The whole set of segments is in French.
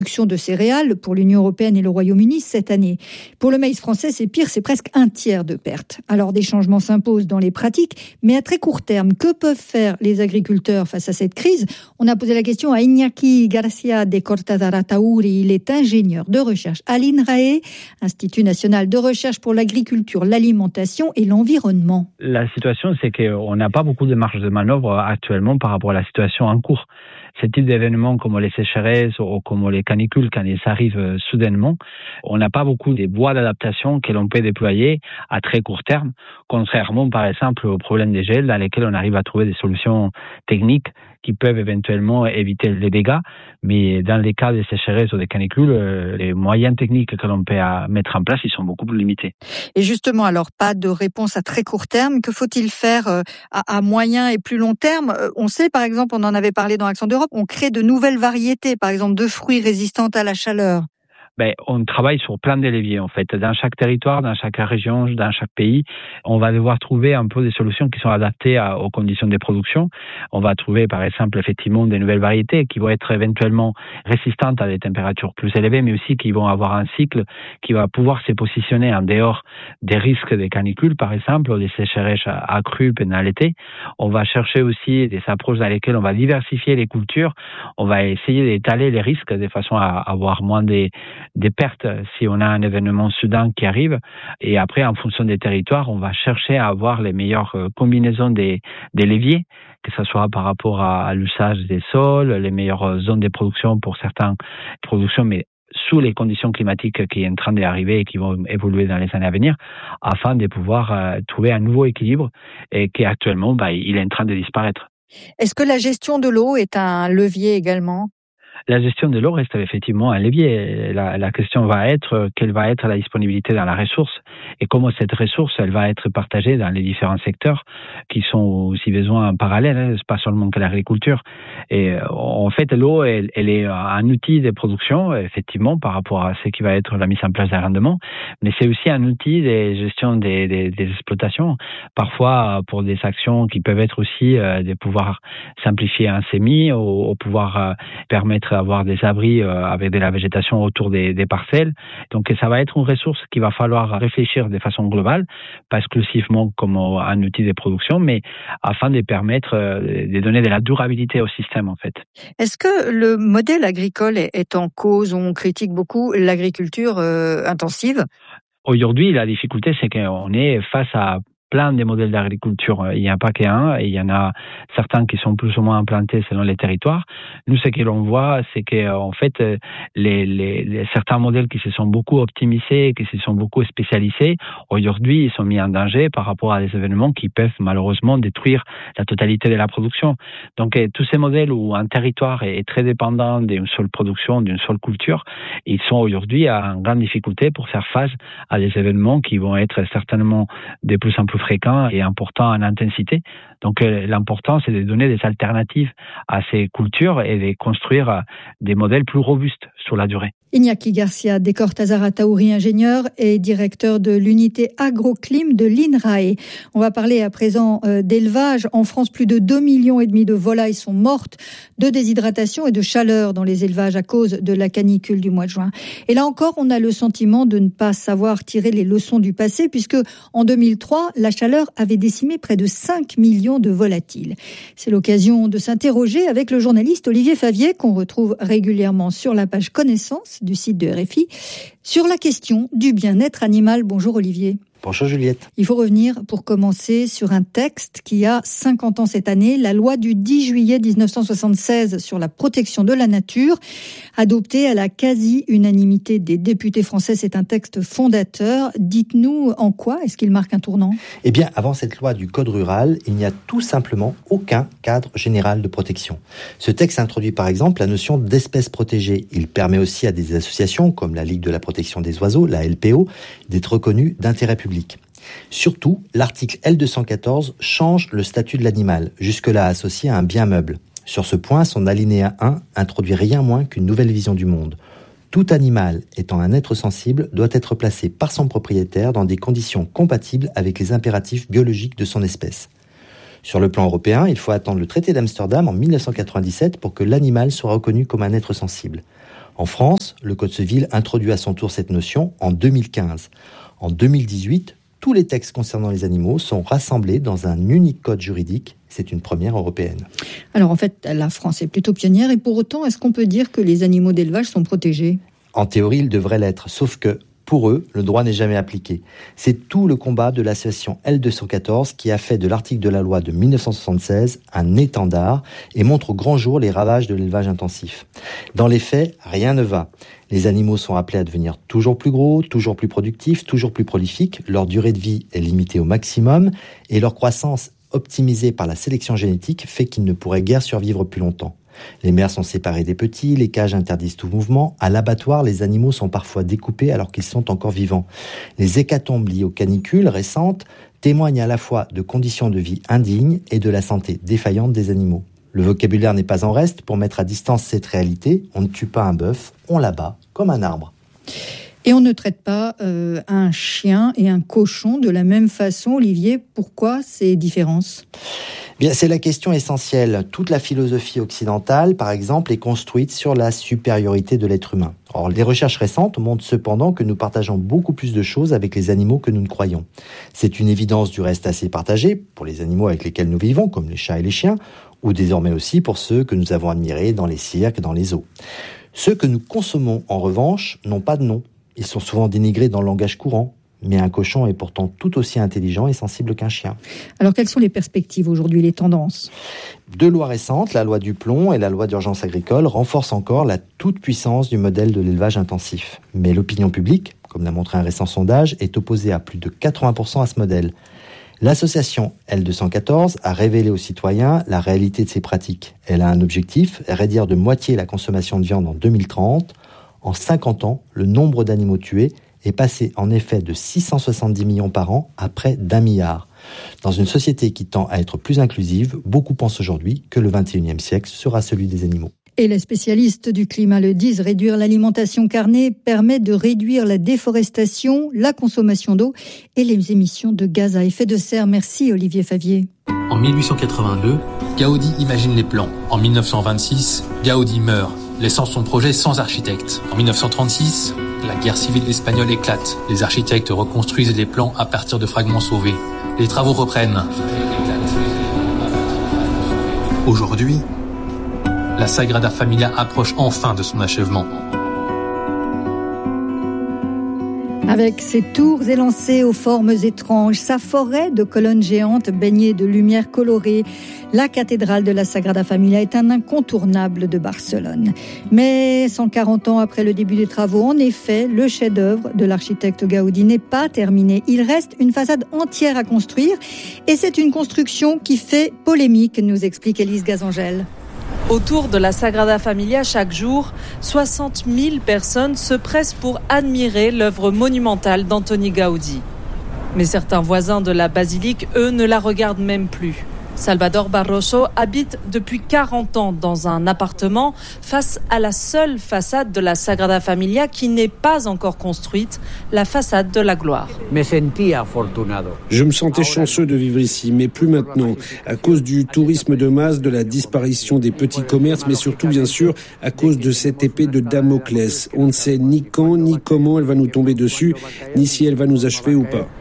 de céréales pour l'Union européenne et le Royaume-Uni cette année. Pour le maïs français, c'est pire, c'est presque un tiers de pertes. Alors des changements s'imposent dans les pratiques, mais à très court terme, que peuvent faire les agriculteurs face à cette crise? On a posé la question à Iñaki Garcia de Cortazarataouri. Il est ingénieur de recherche à l'INRAE, Institut national de recherche pour l'agriculture, l'alimentation et l'environnement. La situation, c'est qu'on n'a pas beaucoup de marge de manœuvre actuellement par rapport à la situation en cours. Ce type d'événements comme les sécheresses ou comme les canicules, quand ils arrivent soudainement, on n'a pas beaucoup de voies d'adaptation que l'on peut déployer à très court terme, contrairement par exemple au problème des gels dans lesquels on arrive à trouver des solutions techniques qui peuvent éventuellement éviter les dégâts. Mais dans les cas des sécheresses ou des canicules, les moyens techniques que l'on peut mettre en place, ils sont beaucoup plus limités. Et justement, alors pas de réponse à très court terme. Que faut-il faire à moyen et plus long terme? On sait, par exemple, on en avait parlé dans Accent d'Europe, on crée de nouvelles variétés, par exemple de fruits résistantes à la chaleur. On travaille sur plein de leviers en fait. Dans chaque territoire, dans chaque région, dans chaque pays, on va devoir trouver un peu des solutions qui sont adaptées aux conditions de production. On va trouver par exemple effectivement des nouvelles variétés qui vont être éventuellement résistantes à des températures plus élevées, mais aussi qui vont avoir un cycle qui va pouvoir se positionner en dehors des risques des canicules par exemple, ou des sécheresses accrues pendant l'été. On va chercher aussi des approches dans lesquelles on va diversifier les cultures. On va essayer d'étaler les risques de façon à avoir moins des pertes si on a un événement soudain qui arrive. Et après, en fonction des territoires, on va chercher à avoir les meilleures combinaisons des leviers, que ce soit par rapport à l'usage des sols, les meilleures zones de production pour certaines productions, mais sous les conditions climatiques qui sont en train d'arriver et qui vont évoluer dans les années à venir, afin de pouvoir trouver un nouveau équilibre et qui actuellement, il est en train de disparaître. Est-ce que la gestion de l'eau est un levier également ? La gestion de l'eau reste effectivement un levier. La question va être quelle va être la disponibilité dans la ressource et comment cette ressource elle va être partagée dans les différents secteurs qui sont aussi besoin en parallèle, c'est pas seulement que l'agriculture. Et en fait, l'eau elle est un outil de production effectivement par rapport à ce qui va être la mise en place des rendements, mais c'est aussi un outil de gestion des exploitations. Parfois pour des actions qui peuvent être aussi de pouvoir simplifier un semis ou pouvoir permettre d'avoir des abris avec de la végétation autour des parcelles. Donc ça va être une ressource qu'il va falloir réfléchir de façon globale, pas exclusivement comme un outil de production, mais afin de permettre de donner de la durabilité au système en fait. Est-ce que le modèle agricole est en cause? On critique beaucoup l'agriculture intensive. Aujourd'hui, la difficulté, c'est qu'on est face à plein de modèles d'agriculture. Il n'y a pas qu'un, et il y en a certains qui sont plus ou moins implantés selon les territoires. Nous, ce que l'on voit, c'est que en fait, les certains modèles qui se sont beaucoup optimisés, qui se sont beaucoup spécialisés, aujourd'hui, ils sont mis en danger par rapport à des événements qui peuvent malheureusement détruire la totalité de la production. Donc, tous ces modèles où un territoire est très dépendant d'une seule production, d'une seule culture, ils sont aujourd'hui en grande difficulté pour faire face à des événements qui vont être certainement de plus en plus fréquents et importants en intensité. Donc l'important, c'est de donner des alternatives à ces cultures et de construire des modèles plus robustes sur la durée. Iñaki Garcia de Cortazarataouri, ingénieur et directeur de l'unité agroclim de l'INRAE. On va parler à présent d'élevage. En France, plus de 2,5 millions de volailles sont mortes de déshydratation et de chaleur dans les élevages à cause de la canicule du mois de juin. Et là encore, on a le sentiment de ne pas savoir tirer les leçons du passé, puisque en 2003, la chaleur avait décimé près de 5 millions de volatiles. C'est l'occasion de s'interroger avec le journaliste Olivier Favier, qu'on retrouve régulièrement sur la page Connaissance du site de RFI, sur la question du bien-être animal. Bonjour Olivier. Bonjour Juliette. Il faut revenir pour commencer sur un texte qui a 50 ans cette année, la loi du 10 juillet 1976 sur la protection de la nature, adoptée à la quasi-unanimité des députés français. C'est un texte fondateur. Dites-nous en quoi est-ce qu'il marque un tournant ? Eh bien, avant cette loi du Code rural, il n'y a tout simplement aucun cadre général de protection. Ce texte introduit par exemple la notion d'espèces protégées. Il permet aussi à des associations comme la Ligue de la protection des oiseaux, la LPO, d'être reconnues d'intérêt public. Surtout, l'article L214 change le statut de l'animal, jusque-là associé à un bien meuble. Sur ce point, son alinéa 1 introduit rien moins qu'une nouvelle vision du monde. Tout animal étant un être sensible doit être placé par son propriétaire dans des conditions compatibles avec les impératifs biologiques de son espèce. Sur le plan européen, il faut attendre le traité d'Amsterdam en 1997 pour que l'animal soit reconnu comme un être sensible. En France, le Code civil introduit à son tour cette notion en 2015. En 2018, tous les textes concernant les animaux sont rassemblés dans un unique code juridique. C'est une première européenne. Alors en fait, la France est plutôt pionnière et pour autant, est-ce qu'on peut dire que les animaux d'élevage sont protégés ? En théorie, ils devraient l'être, sauf que pour eux, le droit n'est jamais appliqué. C'est tout le combat de l'association L214 qui a fait de l'article de la loi de 1976 un étendard et montre au grand jour les ravages de l'élevage intensif. Dans les faits, rien ne va. Les animaux sont appelés à devenir toujours plus gros, toujours plus productifs, toujours plus prolifiques. Leur durée de vie est limitée au maximum et leur croissance, optimisée par la sélection génétique, fait qu'ils ne pourraient guère survivre plus longtemps. Les mères sont séparées des petits, les cages interdisent tout mouvement. À l'abattoir, les animaux sont parfois découpés alors qu'ils sont encore vivants. Les hécatombes liées aux canicules récentes témoignent à la fois de conditions de vie indignes et de la santé défaillante des animaux. Le vocabulaire n'est pas en reste pour mettre à distance cette réalité. On ne tue pas un bœuf, on l'abat comme un arbre. Et on ne traite pas un chien et un cochon de la même façon. Olivier, pourquoi ces différences ? Bien, c'est la question essentielle. Toute la philosophie occidentale, par exemple, est construite sur la supériorité de l'être humain. Or, les recherches récentes montrent cependant que nous partageons beaucoup plus de choses avec les animaux que nous ne croyons. C'est une évidence du reste assez partagée pour les animaux avec lesquels nous vivons, comme les chats et les chiens, ou désormais aussi pour ceux que nous avons admirés dans les cirques, dans les zoos. Ceux que nous consommons, en revanche, n'ont pas de nom. Ils sont souvent dénigrés dans le langage courant. Mais un cochon est pourtant tout aussi intelligent et sensible qu'un chien. Alors, quelles sont les perspectives aujourd'hui, les tendances ? Deux lois récentes, la loi du plomb et la loi d'urgence agricole, renforcent encore la toute-puissance du modèle de l'élevage intensif. Mais l'opinion publique, comme l'a montré un récent sondage, est opposée à plus de 80% à ce modèle. L'association L214 a révélé aux citoyens la réalité de ces pratiques. Elle a un objectif, réduire de moitié la consommation de viande en 2030. En 50 ans, le nombre d'animaux tués est passé en effet de 670 millions par an à près d'1 milliard. Dans une société qui tend à être plus inclusive, beaucoup pensent aujourd'hui que le 21e siècle sera celui des animaux. Et les spécialistes du climat le disent, réduire l'alimentation carnée permet de réduire la déforestation, la consommation d'eau et les émissions de gaz à effet de serre. Merci Olivier Favier. En 1882, Gaudi imagine les plans. En 1926, Gaudi meurt, laissant son projet sans architecte. En 1936, la guerre civile espagnole éclate. Les architectes reconstruisent les plans à partir de fragments sauvés. Les travaux reprennent. Aujourd'hui, la Sagrada Familia approche enfin de son achèvement. Avec ses tours élancées aux formes étranges, sa forêt de colonnes géantes baignée de lumière colorée, la cathédrale de la Sagrada Familia est un incontournable de Barcelone. Mais 140 ans après le début des travaux, en effet, le chef-d'œuvre de l'architecte Gaudi n'est pas terminé. Il reste une façade entière à construire et c'est une construction qui fait polémique, nous explique Élise Gazangel. Autour de la Sagrada Familia, chaque jour, 60 000 personnes se pressent pour admirer l'œuvre monumentale d'Antoni Gaudi. Mais certains voisins de la basilique, eux, ne la regardent même plus. Salvador Barroso habite depuis 40 ans dans un appartement face à la seule façade de la Sagrada Familia qui n'est pas encore construite, la façade de la gloire. Je me sentais chanceux de vivre ici, mais plus maintenant, à cause du tourisme de masse, de la disparition des petits commerces, mais surtout, bien sûr, à cause de cette épée de Damoclès. On ne sait ni quand, ni comment elle va nous tomber dessus, ni si elle va nous achever ou pas.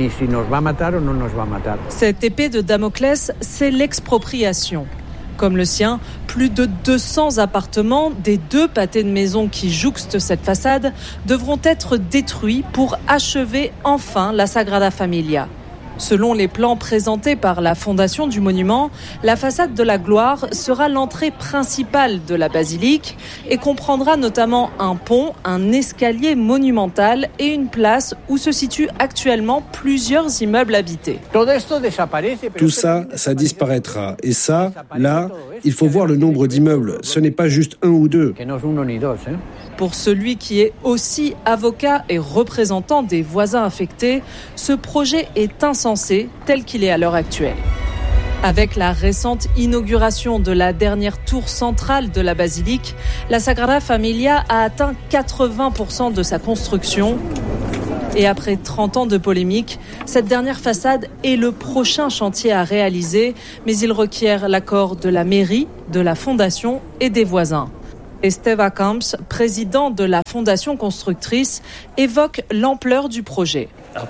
Cette épée de Damoclès, c'est l'expropriation. Comme le sien, plus de 200 appartements des 2 pâtés de maison qui jouxtent cette façade devront être détruits pour achever enfin la Sagrada Familia. Selon les plans présentés par la fondation du monument, la façade de la gloire sera l'entrée principale de la basilique et comprendra notamment un pont, un escalier monumental et une place où se situent actuellement plusieurs immeubles habités. Tout ça, ça disparaîtra. Et ça, là, il faut voir le nombre d'immeubles. Ce n'est pas juste 1 ou 2. Pour celui qui est aussi avocat et représentant des voisins affectés, ce projet est insensé tel qu'il est à l'heure actuelle. Avec la récente inauguration de la dernière tour centrale de la basilique, la Sagrada Familia a atteint 80% de sa construction. Et après 30 ans de polémique, cette dernière façade est le prochain chantier à réaliser, mais il requiert l'accord de la mairie, de la fondation et des voisins. Esteve Camps, président de la fondation constructrice, évoque l'ampleur du projet.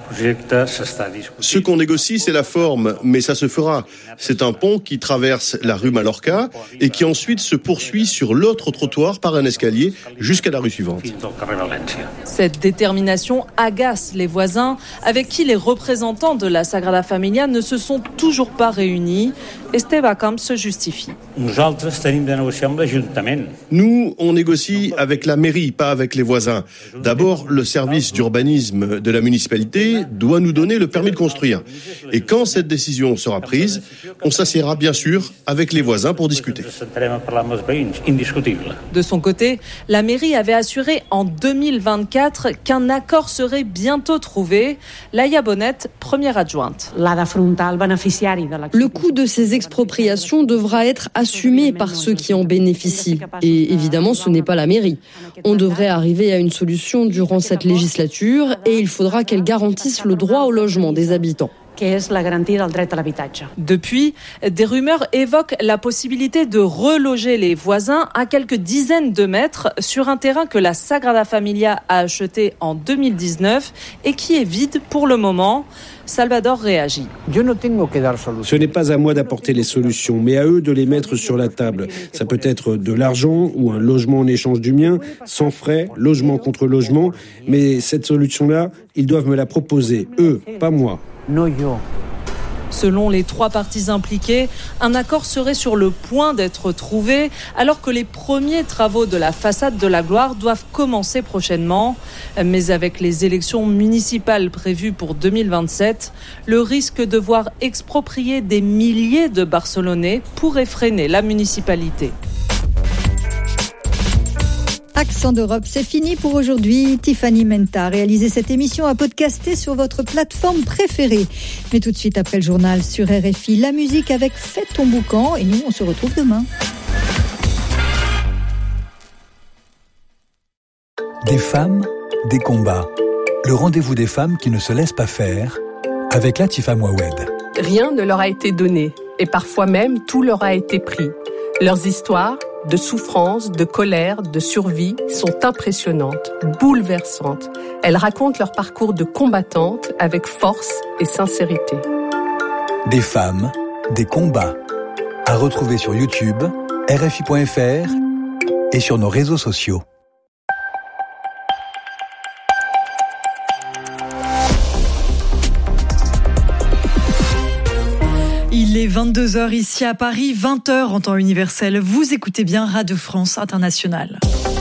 Ce qu'on négocie, c'est la forme, mais ça se fera. C'est un pont qui traverse la rue Mallorca et qui ensuite se poursuit sur l'autre trottoir par un escalier jusqu'à la rue suivante. Cette détermination agace les voisins avec qui les représentants de la Sagrada Familia ne se sont toujours pas réunis. Esteve Camps se justifie. Nous, on négocie avec la mairie, pas avec les voisins. D'abord, le service d'urbanisme de la municipalité doit nous donner le permis de construire. Et quand cette décision sera prise, on s'assiera bien sûr avec les voisins pour discuter. De son côté, la mairie avait assuré en 2024 qu'un accord serait bientôt trouvé. Laïa Bonnet, première adjointe. Le coût de ces expropriations devra être assumé par ceux qui en bénéficient. Et évidemment, ce n'est pas la mairie. On devrait arriver à une solution durant cette législature et il faudra qu'elle garantisse le droit au logement des habitants. Depuis, des rumeurs évoquent la possibilité de reloger les voisins à quelques dizaines de mètres sur un terrain que la Sagrada Familia a acheté en 2019 et qui est vide pour le moment. Salvador réagit. Ce n'est pas à moi d'apporter les solutions, mais à eux de les mettre sur la table. Ça peut être de l'argent ou un logement en échange du mien, sans frais, logement contre logement. Mais cette solution-là, ils doivent me la proposer, eux, pas moi. Selon les trois parties impliquées, un accord serait sur le point d'être trouvé alors que les premiers travaux de la façade de la Gloire doivent commencer prochainement. Mais avec les élections municipales prévues pour 2027, le risque de voir exproprier des milliers de Barcelonais pourrait freiner la municipalité. Accent d'Europe, c'est fini pour aujourd'hui. Tiffany Menta a réalisé cette émission à podcaster sur votre plateforme préférée. Mais tout de suite après le journal sur RFI, la musique avec Fais ton boucan. Et nous, on se retrouve demain. Des femmes, des combats. Le rendez-vous des femmes qui ne se laissent pas faire avec Latifa Mouawed. Rien ne leur a été donné et parfois même tout leur a été pris. Leurs histoires de souffrance, de colère, de survie sont impressionnantes, bouleversantes. Elles racontent leur parcours de combattantes avec force et sincérité. Des femmes, des combats. À retrouver sur YouTube, RFI.fr et sur nos réseaux sociaux. Il est 22h ici à Paris, 20h en temps universel. Vous écoutez bien Radio France Internationale.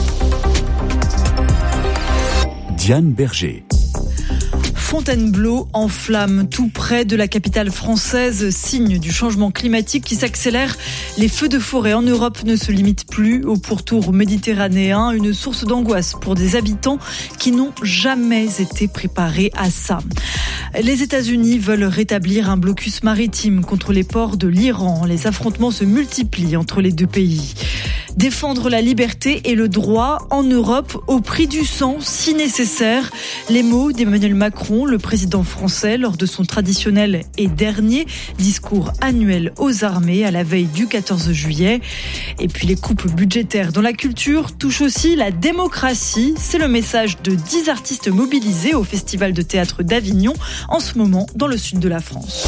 Diane Berger. Fontainebleau en flammes, tout près de la capitale française, signe du changement climatique qui s'accélère. Les feux de forêt en Europe ne se limitent plus au pourtour méditerranéen, une source d'angoisse pour des habitants qui n'ont jamais été préparés à ça. Les États-Unis veulent rétablir un blocus maritime contre les ports de l'Iran. Les affrontements se multiplient entre les deux pays. Défendre la liberté et le droit en Europe au prix du sang, si nécessaire. Les mots d'Emmanuel Macron, le président français, lors de son traditionnel et dernier discours annuel aux armées à la veille du 14 juillet. Et puis les coupes budgétaires dans la culture touchent aussi la démocratie. C'est le message de 10 artistes mobilisés au Festival de théâtre d'Avignon, en ce moment dans le sud de la France.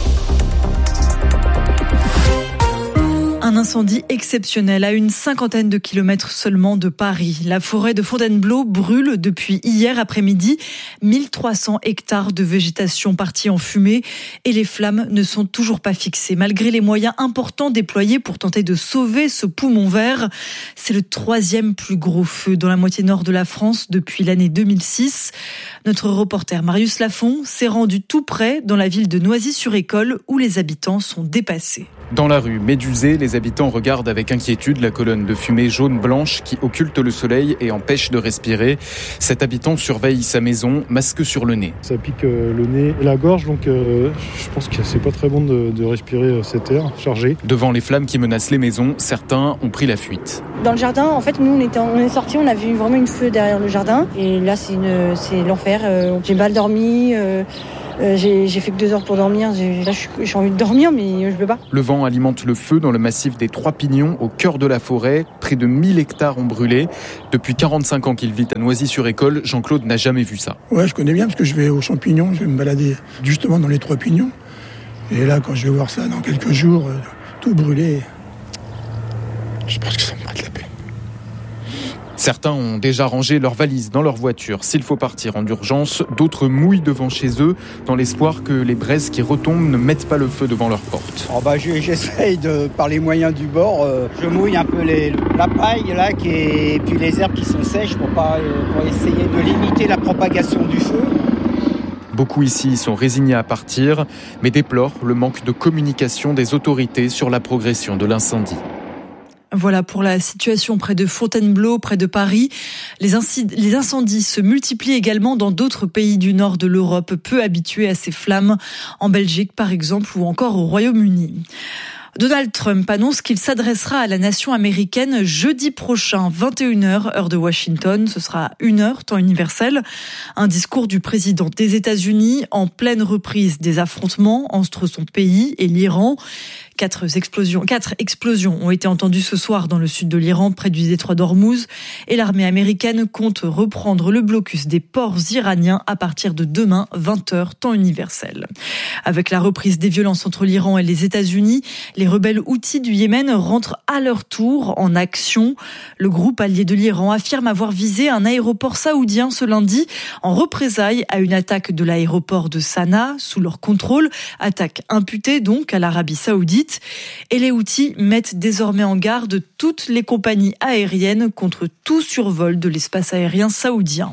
Un incendie exceptionnel à une 50aine de kilomètres seulement de Paris. La forêt de Fontainebleau brûle depuis hier après-midi. 1300 hectares de végétation partis en fumée et les flammes ne sont toujours pas fixées. Malgré les moyens importants déployés pour tenter de sauver ce poumon vert, c'est le 3e plus gros feu dans la moitié nord de la France depuis l'année 2006. Notre reporter Marius Lafont s'est rendu tout près dans la ville de Noisy-sur-École où les habitants sont dépassés. Dans la rue Médusée, les habitants regardent avec inquiétude la colonne de fumée jaune-blanche qui occulte le soleil et empêche de respirer. Cet habitant surveille sa maison, masque sur le nez. Ça pique le nez et la gorge, donc je pense que c'est pas très bon de respirer cet air chargé. Devant les flammes qui menacent les maisons, certains ont pris la fuite. Dans le jardin, en fait, nous on est sortis, on a vu vraiment une feu derrière le jardin. Et là, c'est l'enfer. J'ai mal dormi. J'ai fait que 2 heures pour dormir. Là, j'ai envie de dormir, mais je peux pas. Le vent alimente le feu dans le massif des Trois Pignons, au cœur de la forêt. Près de 1000 hectares ont brûlé. Depuis 45 ans qu'il vit à Noisy-sur-École, Jean-Claude n'a jamais vu ça. Ouais, je connais bien parce que je vais aux champignons, je vais me balader justement dans les Trois Pignons. Et là, quand je vais voir ça dans quelques jours, tout brûlé, je pense que ça me fera de la peine. Certains ont déjà rangé leurs valises dans leur voiture. S'il faut partir en urgence, d'autres mouillent devant chez eux dans l'espoir que les braises qui retombent ne mettent pas le feu devant leur porte. J'essaye par les moyens du bord. Je mouille un peu la paille là, et puis les herbes qui sont sèches pour essayer de limiter la propagation du feu. Beaucoup ici sont résignés à partir, mais déplorent le manque de communication des autorités sur la progression de l'incendie. Voilà pour la situation près de Fontainebleau, près de Paris. Les incendies se multiplient également dans d'autres pays du nord de l'Europe, peu habitués à ces flammes, en Belgique par exemple ou encore au Royaume-Uni. Donald Trump annonce qu'il s'adressera à la nation américaine jeudi prochain, 21h, heure de Washington. Ce sera 1h, temps universel. Un discours du président des États-Unis en pleine reprise des affrontements entre son pays et l'Iran. 4 explosions ont été entendues ce soir dans le sud de l'Iran, près du détroit d'Ormuz. Et l'armée américaine compte reprendre le blocus des ports iraniens à partir de demain, 20h, temps universel. Avec la reprise des violences entre l'Iran et les États-Unis, les rebelles houthis du Yémen rentrent à leur tour en action. Le groupe allié de l'Iran affirme avoir visé un aéroport saoudien ce lundi en représailles à une attaque de l'aéroport de Sanaa sous leur contrôle. Attaque imputée donc à l'Arabie saoudite. Et les Houthis mettent désormais en garde toutes les compagnies aériennes contre tout survol de l'espace aérien saoudien.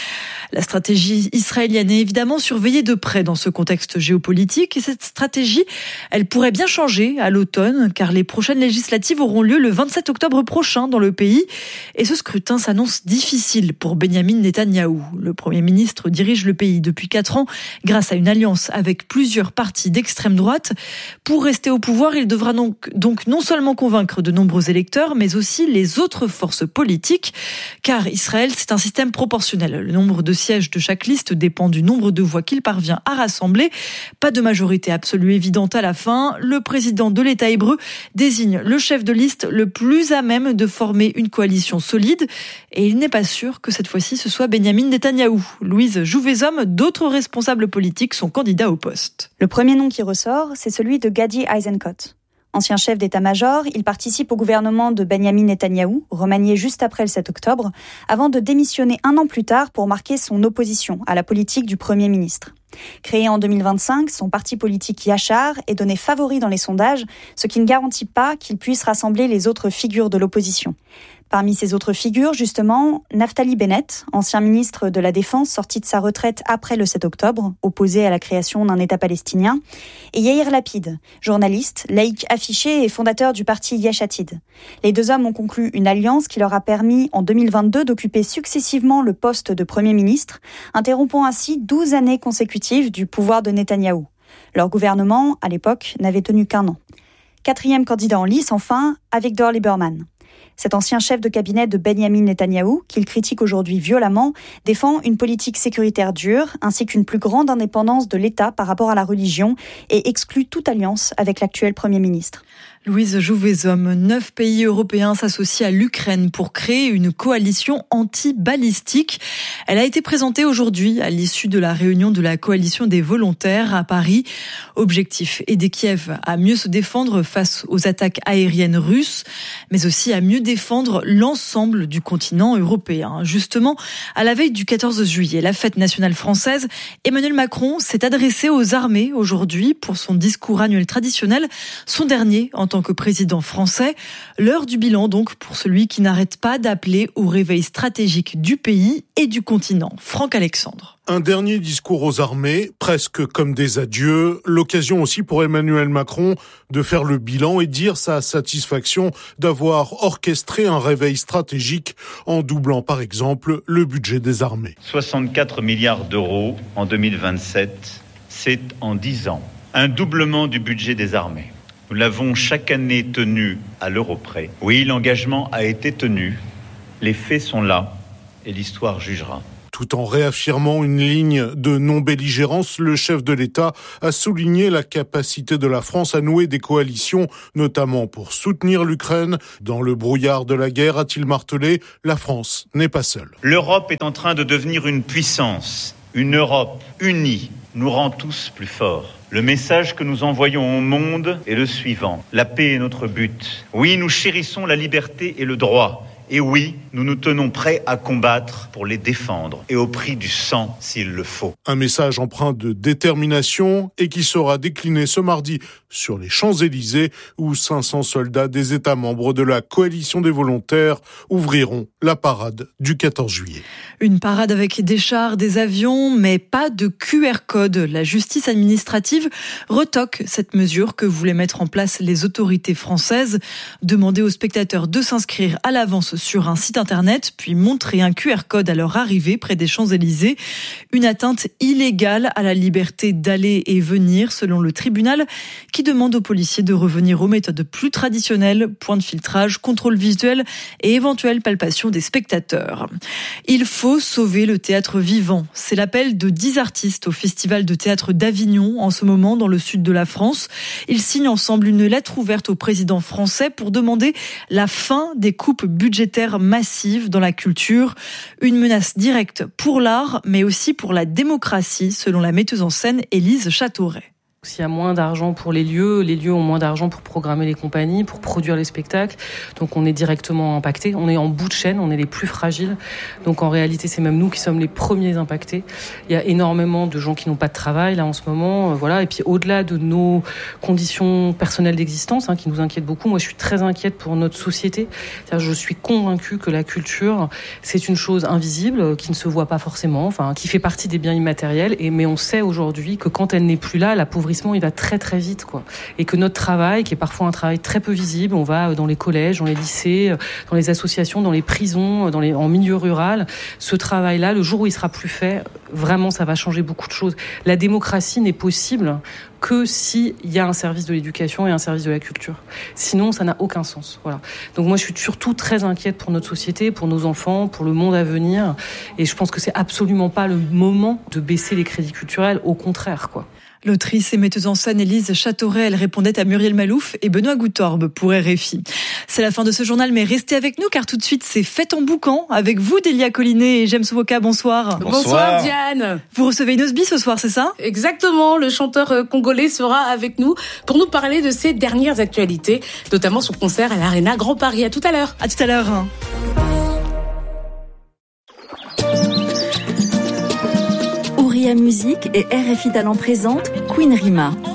La stratégie israélienne est évidemment surveillée de près dans ce contexte géopolitique et cette stratégie, elle pourrait bien changer à l'automne car les prochaines législatives auront lieu le 27 octobre prochain dans le pays et ce scrutin s'annonce difficile pour Benyamin Netanyahou. Le Premier ministre dirige le pays depuis 4 ans grâce à une alliance avec plusieurs partis d'extrême droite. Pour rester au pouvoir, il devra donc non seulement convaincre de nombreux électeurs mais aussi les autres forces politiques car Israël c'est un système proportionnel. Le nombre de siège de chaque liste dépend du nombre de voix qu'il parvient à rassembler. Pas de majorité absolue évidente à la fin. Le président de l'État hébreu désigne le chef de liste le plus à même de former une coalition solide. Et il n'est pas sûr que cette fois-ci ce soit Benyamin Netanyahou. Louise Jouvezhomme, d'autres responsables politiques sont candidats au poste. Le premier nom qui ressort, c'est celui de Gadi Eisenkot. Ancien chef d'état-major, il participe au gouvernement de Benyamin Netanyahou, remanié juste après le 7 octobre, avant de démissionner 1 an plus tard pour marquer son opposition à la politique du Premier ministre. Créé en 2025, son parti politique Yachar est donné favori dans les sondages, ce qui ne garantit pas qu'il puisse rassembler les autres figures de l'opposition. Parmi ces autres figures, justement, Naftali Bennett, ancien ministre de la Défense sorti de sa retraite après le 7 octobre, opposé à la création d'un État palestinien, et Yair Lapid, journaliste, laïc affiché et fondateur du parti Yesh Atid. Les 2 hommes ont conclu une alliance qui leur a permis en 2022 d'occuper successivement le poste de Premier ministre, interrompant ainsi 12 années consécutives du pouvoir de Netanyahou. Leur gouvernement, à l'époque, n'avait tenu qu'1 an. 4e candidat en lice, enfin, Avigdor Lieberman. Cet ancien chef de cabinet de Benyamin Netanyahou, qu'il critique aujourd'hui violemment, défend une politique sécuritaire dure, ainsi qu'une plus grande indépendance de l'État par rapport à la religion et exclut toute alliance avec l'actuel Premier ministre. Louise Jouvezhomme, 9 pays européens s'associent à l'Ukraine pour créer une coalition anti-balistique. Elle a été présentée aujourd'hui à l'issue de la réunion de la coalition des volontaires à Paris. Objectif, aider Kiev à mieux se défendre face aux attaques aériennes russes, mais aussi à mieux défendre l'ensemble du continent européen. Justement, à la veille du 14 juillet, la fête nationale française, Emmanuel Macron s'est adressé aux armées aujourd'hui pour son discours annuel traditionnel, son dernier en tant que président français. L'heure du bilan donc pour celui qui n'arrête pas d'appeler au réveil stratégique du pays et du continent. Franck Alexandre. Un dernier discours aux armées, presque comme des adieux, l'occasion aussi pour Emmanuel Macron de faire le bilan et dire sa satisfaction d'avoir orchestré un réveil stratégique en doublant par exemple le budget des armées. 64 milliards d'euros en 2027, c'est en 10 ans. Un doublement du budget des armées. Nous l'avons chaque année tenu à l'euro près. Oui, l'engagement a été tenu, les faits sont là et l'histoire jugera. Tout en réaffirmant une ligne de non-belligérance, le chef de l'État a souligné la capacité de la France à nouer des coalitions, notamment pour soutenir l'Ukraine. Dans le brouillard de la guerre, a-t-il martelé, la France n'est pas seule. L'Europe est en train de devenir une puissance. Une Europe unie nous rend tous plus forts. Le message que nous envoyons au monde est le suivant. La paix est notre but. Oui, nous chérissons la liberté et le droit. Et oui, nous nous tenons prêts à combattre pour les défendre, et au prix du sang s'il le faut. Un message empreint de détermination et qui sera décliné ce mardi sur les Champs-Élysées, où 500 soldats des États membres de la coalition des volontaires ouvriront la parade du 14 juillet. Une parade avec des chars, des avions, mais pas de QR code. La justice administrative retoque cette mesure que voulaient mettre en place les autorités françaises. Demander aux spectateurs de s'inscrire à l'avance sur un site internet, puis montrer un QR code à leur arrivée près des Champs-Élysées. Une atteinte illégale à la liberté d'aller et venir, selon le tribunal, qui demande aux policiers de revenir aux méthodes plus traditionnelles, point de filtrage, contrôle visuel et éventuelle palpation des spectateurs. Il faut sauver le théâtre vivant. C'est l'appel de 10 artistes au Festival de théâtre d'Avignon, en ce moment dans le sud de la France. Ils signent ensemble une lettre ouverte au président français pour demander la fin des coupes budgétaires massives dans la culture. Une menace directe pour l'art, mais aussi pour la démocratie, selon la metteuse en scène Élise Châteauret. S'il y a moins d'argent pour les lieux ont moins d'argent pour programmer les compagnies, pour produire les spectacles. Donc on est directement impacté. On est en bout de chaîne, on est les plus fragiles. Donc en réalité, c'est même nous qui sommes les premiers impactés. Il y a énormément de gens qui n'ont pas de travail là en ce moment. Voilà. Et puis au-delà de nos conditions personnelles d'existence, qui nous inquiètent beaucoup, moi je suis très inquiète pour notre société. C'est-à-dire, je suis convaincue que la culture, c'est une chose invisible, qui ne se voit pas forcément, qui fait partie des biens immatériels. Mais on sait aujourd'hui que quand elle n'est plus là, la pauvreté il va très très vite, quoi. Et que notre travail, qui est parfois un travail très peu visible, on va dans les collèges, dans les lycées, dans les associations, dans les prisons, en milieu rural, ce travail-là, le jour où il sera plus fait, vraiment ça va changer beaucoup de choses. La démocratie n'est possible que s'il y a un service de l'éducation et un service de la culture. Sinon, ça n'a aucun sens. Voilà. Donc moi, je suis surtout très inquiète pour notre société, pour nos enfants, pour le monde à venir. Et je pense que c'est absolument pas le moment de baisser les crédits culturels. Au contraire, quoi. L'autrice et metteuse en scène Élise Châteauret, elle répondait à Muriel Malouf et Benoît Goutorbe pour RFI. C'est la fin de ce journal, mais restez avec nous car tout de suite c'est Fête en boucan avec vous Delia Collinet et James Woka. Bonsoir. Bonsoir Diane. Vous recevez Inosbi ce soir, c'est ça ? Exactement, le chanteur congolais sera avec nous pour nous parler de ses dernières actualités, notamment son concert à l'Arena Grand Paris. À tout à l'heure. À tout à l'heure. Musique et RFI Talent présente Queen Rima.